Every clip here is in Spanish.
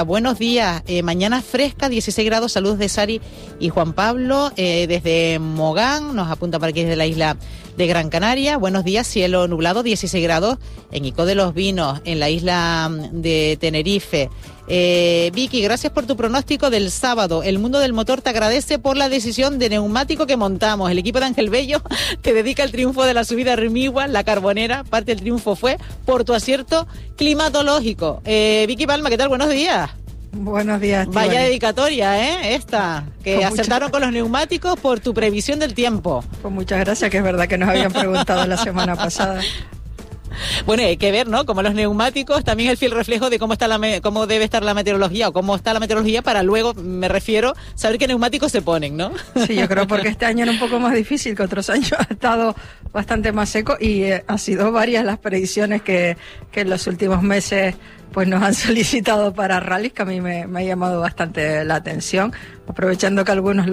Buenos días, mañana fresca, 16 grados, saludos de Sari y Juan Pablo, desde Mogán, nos apunta para aquí desde la isla de Gran Canaria. Buenos días, cielo nublado, 16 grados en Ico de los Vinos, en la isla de Tenerife. Vicky, gracias por tu pronóstico del sábado. El mundo del motor te agradece por la decisión de neumático que montamos. El equipo de Ángel Bello te dedica el triunfo de la subida a Remigua, la Carbonera. Parte del triunfo fue por tu acierto climatológico. Vicky Palma, ¿qué tal? Buenos días. Buenos días. Vaya dedicatoria, esta, que acertaron con los neumáticos por tu previsión del tiempo. Pues muchas gracias, que es verdad que nos habían preguntado la semana pasada. Bueno, hay que ver, ¿no? Como los neumáticos, también el fiel reflejo de cómo debe estar la meteorología o cómo está la meteorología para luego, me refiero, saber qué neumáticos se ponen, ¿no? Sí, yo creo porque este año era un poco más difícil que otros años, ha estado bastante más seco y ha sido varias las predicciones que en los últimos meses pues nos han solicitado para rallies, que a mí me ha llamado bastante la atención, aprovechando que algunos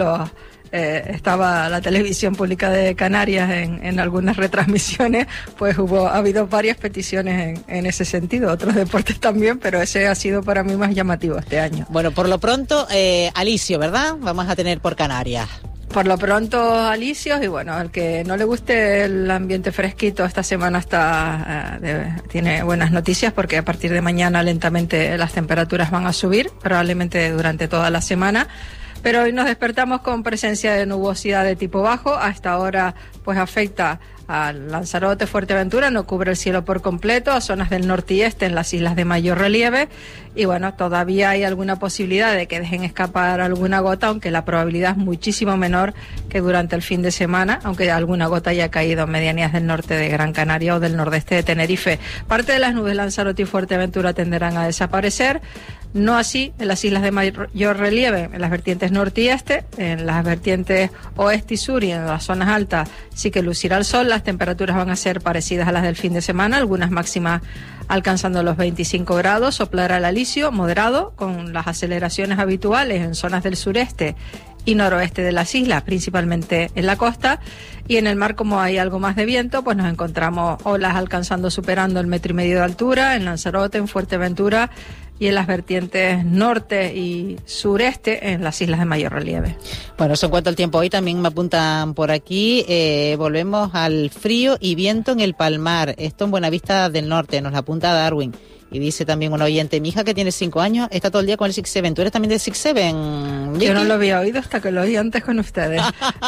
estaba la televisión pública de Canarias en algunas retransmisiones, pues ha habido varias peticiones en ese sentido, otros deportes también, pero ese ha sido para mí más llamativo este año. Bueno, por lo pronto, Alicio, ¿verdad? Vamos a tener por Canarias. Por lo pronto, alicios, y bueno, al que no le guste el ambiente fresquito, esta semana tiene buenas noticias, porque a partir de mañana lentamente las temperaturas van a subir, probablemente durante toda la semana. Pero hoy nos despertamos con presencia de nubosidad de tipo bajo. Hasta ahora pues afecta a Lanzarote, Fuerteventura, no cubre el cielo por completo, a zonas del norte y este en las islas de mayor relieve. Y bueno, todavía hay alguna posibilidad de que dejen escapar alguna gota, aunque la probabilidad es muchísimo menor que durante el fin de semana, aunque alguna gota haya caído en medianías del norte de Gran Canaria o del nordeste de Tenerife. Parte de las nubes de Lanzarote y Fuerteventura tenderán a desaparecer. No así en las islas de mayor relieve, en las vertientes norte y este, en las vertientes oeste y sur y en las zonas altas sí que lucirá el sol. Las temperaturas van a ser parecidas a las del fin de semana, algunas máximas alcanzando los 25 grados, soplará el alisio moderado con las aceleraciones habituales en zonas del sureste y noroeste de las islas, principalmente en la costa, y en el mar, como hay algo más de viento, pues nos encontramos olas superando el 1,5 metros de altura, en Lanzarote, en Fuerteventura y en las vertientes norte y sureste en las islas de mayor relieve. Bueno, eso en cuanto al tiempo. Hoy también me apuntan por aquí, volvemos al frío y viento en el Palmar, esto en Buenavista del Norte, nos la apunta Darwin. Y dice también un oyente, mi hija que tiene 5 años está todo el día con el Six Seven. ¿Tú eres también del Six Seven, Vicky? Yo no lo había oído hasta que lo oí antes con ustedes.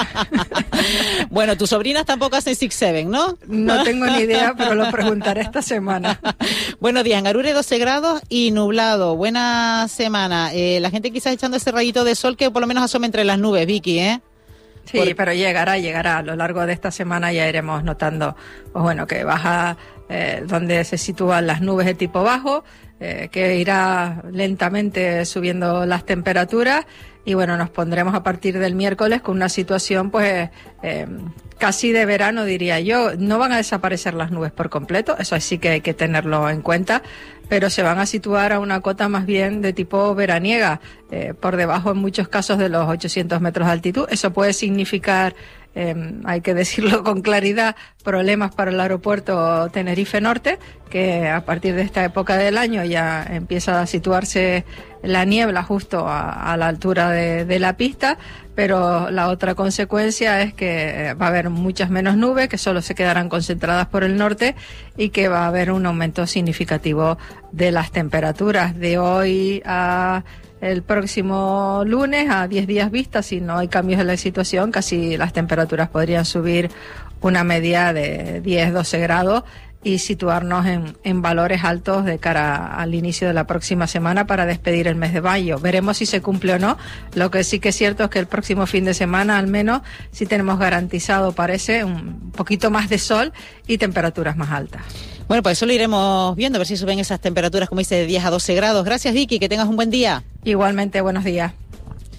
Bueno, tus sobrinas tampoco hacen Six Seven, ¿no? No tengo ni idea, pero lo preguntaré esta semana. Buenos días, en Arure 12 grados y nublado. Buena semana. La gente quizás echando ese rayito de sol que por lo menos asome entre las nubes, Vicky, ¿eh? Sí, pero llegará. A lo largo de esta semana ya iremos notando, pues bueno, que baja donde se sitúan las nubes de tipo bajo, que irá lentamente subiendo las temperaturas y bueno, nos pondremos a partir del miércoles con una situación pues casi de verano, diría yo. No van a desaparecer las nubes por completo, eso sí que hay que tenerlo en cuenta, pero se van a situar a una cota más bien de tipo veraniega, por debajo en muchos casos de los 800 metros de altitud. Eso puede significar, hay que decirlo con claridad, problemas para el aeropuerto Tenerife Norte, que a partir de esta época del año ya empieza a situarse la niebla justo a la altura de la pista, pero la otra consecuencia es que va a haber muchas menos nubes, que solo se quedarán concentradas por el norte y que va a haber un aumento significativo de las temperaturas de hoy a el próximo lunes, a 10 días vista. Si no hay cambios en la situación, casi las temperaturas podrían subir una media de 10-12 grados y situarnos en valores altos de cara al inicio de la próxima semana para despedir el mes de mayo. Veremos si se cumple o no. Lo que sí que es cierto es que el próximo fin de semana, al menos, sí tenemos garantizado, parece, un poquito más de sol y temperaturas más altas. Bueno, pues eso lo iremos viendo, a ver si suben esas temperaturas, como dice, de 10 a 12 grados. Gracias, Vicky, que tengas un buen día. Igualmente, buenos días.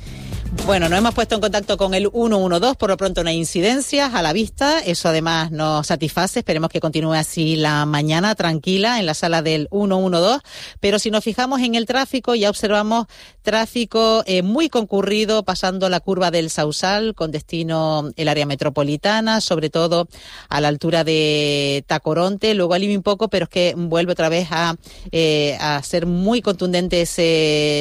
Bueno, nos hemos puesto en contacto con el 112, por lo pronto no hay incidencias a la vista, eso además nos satisface, esperemos que continúe así la mañana tranquila en la sala del 112, pero si nos fijamos en el tráfico ya observamos tráfico muy concurrido pasando la curva del Sausal con destino el área metropolitana, sobre todo a la altura de Tacoronte, luego alivia un poco, pero es que vuelve otra vez a ser muy contundente ese